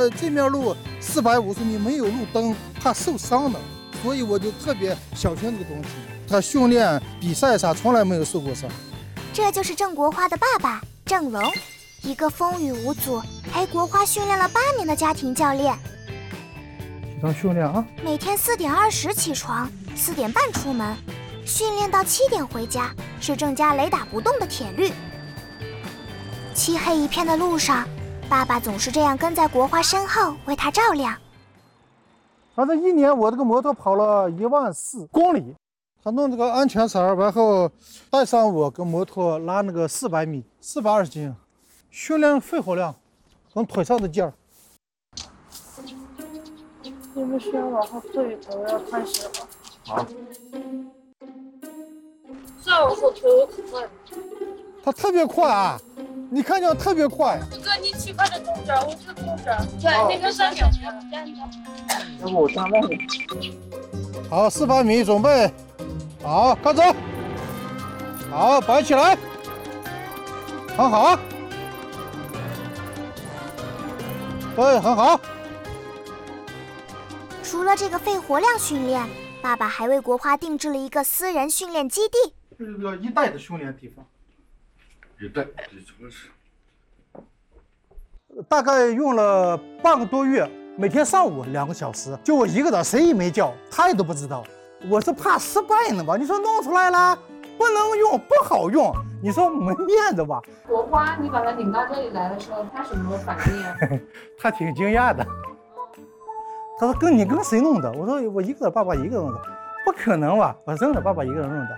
这面路450米没有路灯，怕受伤的，所以我就特别小心这个东西。他训练比赛啥从来没有受过伤。 这就是郑国花的爸爸郑荣，一个风雨无阻陪国花训练了8年的家庭教练。 起床训练啊！ 每天4点20起床，4点半出门，训练到7点回家，是郑家雷打不动的铁律。漆黑一片的路上，爸爸总是这样跟在国花身后为她照亮。 反正1年我这个摩托跑了14000公里。他弄这个安全绳，然后带上我跟摩托拉那个400米，420斤，训练肺活量，从腿上的劲儿。 你们需要往后退一退，我要开始了。 好。 再往后退，我可快了。 他特别快啊！你看见特别快。 哥，你骑快点动着，我就动着。对，那个3秒钟，站着。 要不我站那里。 好，400米准备。好，跟走。好，摆起来。很好。对，很好。 除了这个肺活量训练，爸爸还为国花定制了一个私人训练基地。 这是个一代的训练地方。 一代，这怎么是？ 大概用了半个多月，每天上午2个小时，就我一个人，谁也没叫，他也都不知道。我是怕失败呢吧？你说弄出来了，不能用，不好用，你说没面子吧？ 国花，你把它领到这里来的时候，他什么反应啊？ 他挺惊讶的。他说：“你跟谁弄的？”我说：“我一个人，爸爸一个人弄的。”不可能吧？我真的，爸爸一个人弄的。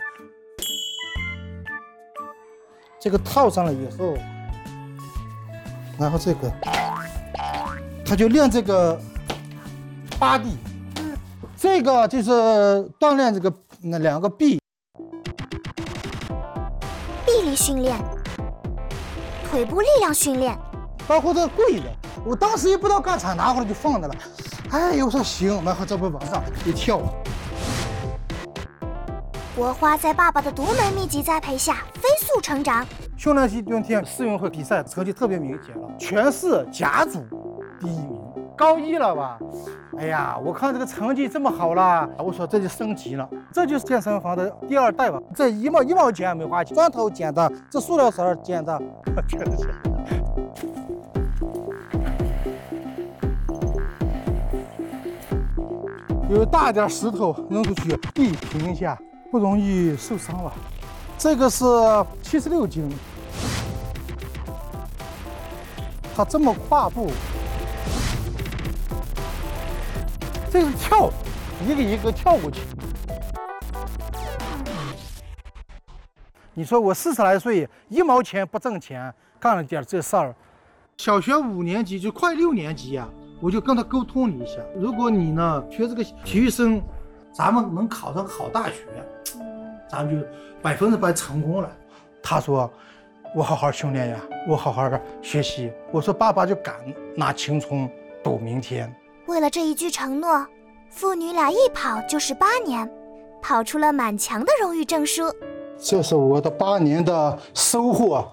这个套上了以后，然后这个，他就练这个8臂。这个就是锻炼这个2个臂。 臂力训练，腿部力量训练， 包括这个跪的，我当时也不知道干啥，拿回来就放着了。哎，我说行，然后这不往上一跳。 国花在爸爸的独门秘籍栽培下飞速成长。 训练期冬天世运会比赛成绩特别明显了，全市甲组第1名。高1了吧？哎呀，我看这个成绩这么好了，我说这就升级了，这就是健身房的第2代吧。这一毛钱也没花钱，砖头捡的，这塑料绳捡的，确实是。有大点石头扔出去，地平一下，不容易受伤了。这个是76斤，他这么跨步。这是跳，一个一个跳过去。你说我40来岁，1毛钱不挣钱，干了点这事儿。小学5年级就快6年级呀，我就跟他沟通了一下，如果你呢学这个体育生，咱们能考上好大学，咱们就100%成功了。他说，我好好训练呀，我好好学习。我说爸爸就敢拿青春赌明天。 为了这一句承诺，父女俩一跑就是8年，跑出了满墙的荣誉证书。 这是我的8年的收获，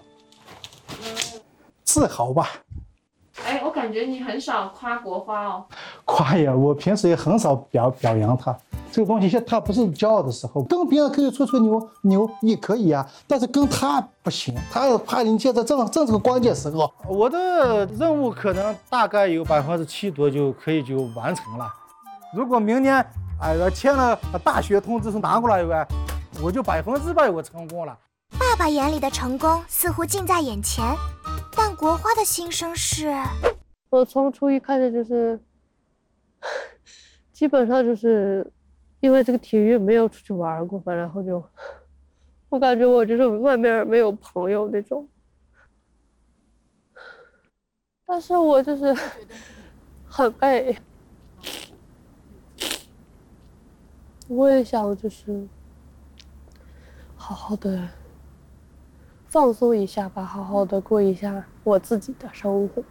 自豪吧。 哎，我感觉你很少夸国花哦。 夸呀，我平时也很少表扬他。这个东西，他不是骄傲的时候，跟别人可以吹牛也可以啊，但是跟他不行，他怕你现在正这个关键时候。我的任务可能大概有7%多就可以完成了。如果明年签了大学通知书拿过来呗，我就100%我成功了。 爸爸眼里的成功似乎近在眼前，但国花的心声是： 我从初一开始就是，基本上就是因为这个体育没有出去玩过吧，然后就，我感觉我就是外面没有朋友那种。但是我就是很累，我也想就是好好的放松一下吧，好好的过一下我自己的生活。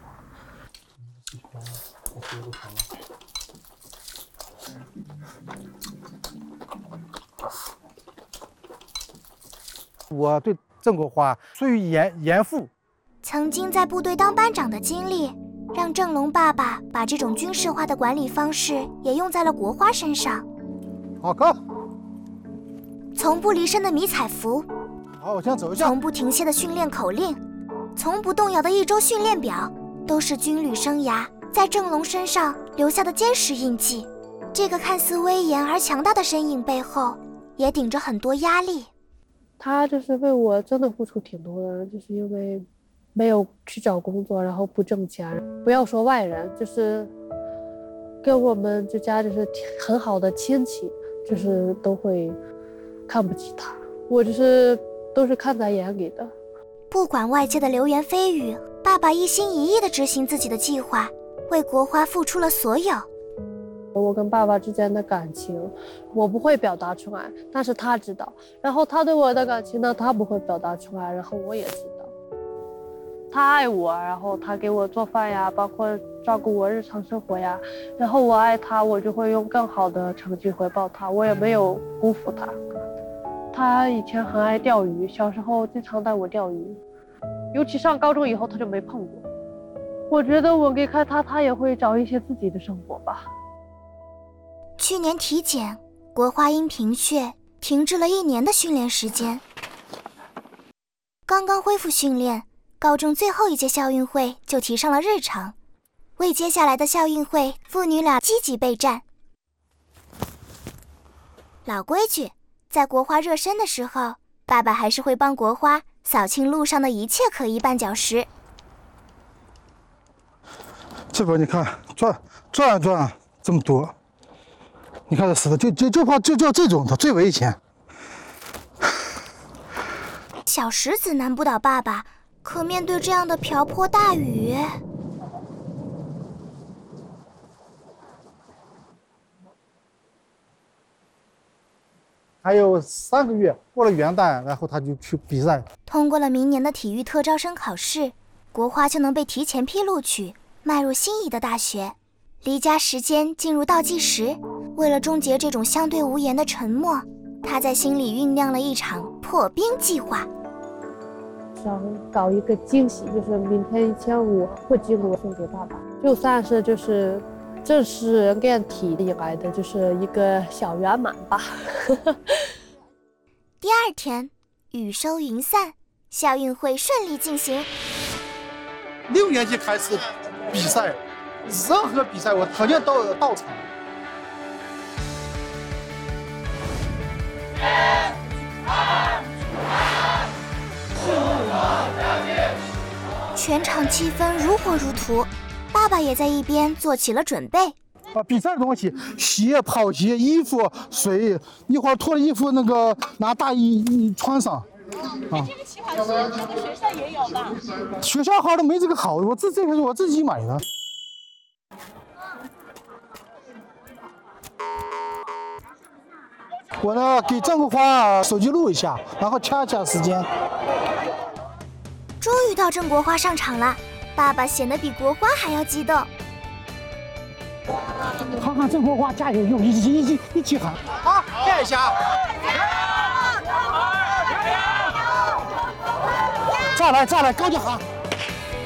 我对郑国花出于严父。 曾经在部队当班长的经历， 让郑龙爸爸把这种军事化的管理方式也用在了国花身上。 好，高。 从不离身的迷彩服， 好，我先走一下。 从不停歇的训练口令，从不动摇的1周训练表，都是军旅生涯在郑龙身上留下的坚实印记。这个看似威严而强大的身影背后，也顶着很多压力。 他就是为我真的付出挺多的，就是因为没有去找工作，然后不挣钱。不要说外人，就是跟我们这家就是很好的亲戚，就是都会看不起他。我就是都是看在眼里的。 不管外界的流言蜚语，爸爸一心一意地执行自己的计划，为国花付出了所有。 我跟爸爸之间的感情，我不会表达出来，但是他知道。然后他对我的感情呢，他不会表达出来，然后我也知道。他爱我，然后他给我做饭呀，包括照顾我日常生活呀。然后我爱他，我就会用更好的成绩回报他，我也没有辜负他。他以前很爱钓鱼，小时候经常带我钓鱼，尤其上高中以后他就没碰过。我觉得我离开他，他也会找一些自己的生活吧。 去年体检，国花因贫血停滞了1年的训练时间。刚刚恢复训练，高中最后一届校运会就提上了日程，为接下来的校运会，父女俩积极备战。老规矩，在国花热身的时候，爸爸还是会帮国花扫清路上的一切可疑绊脚石。 这边你看，转这么多。你看这石头，就怕就这种的最危险。 小石子难不倒爸爸，可面对这样的瓢泼大雨， 还有3个月，过了元旦，然后他就去比赛。 通过了明年的体育特招生考试，国花就能被提前批录取，迈入心仪的大学。离家时间进入倒计时，为了终结这种相对无言的沉默，他在心里酝酿了一场破冰计划。 想搞一个惊喜，就是明天1500会寄给我送给爸爸，就算是就是正式练体以来的就是一个小圆满吧。 第2天，雨收云散，校运会顺利进行。 6年级开始比赛，任何比赛我条件都有到场。 全场气氛如火如荼，爸爸也在一边做起了准备。 比赛的东西，鞋、跑鞋、衣服、水，一会儿脱了衣服那个拿大衣穿上。 这个起跑鞋这个学校也有吧？ 学校号都没这个好，这个是我自己买的。我呢给郑国花手机录一下，然后掐时间。 终于到郑国花上场了，爸爸显得比国花还要激动。 喊喊郑国花加油！一起喊！好，练一下。再来，高点喊！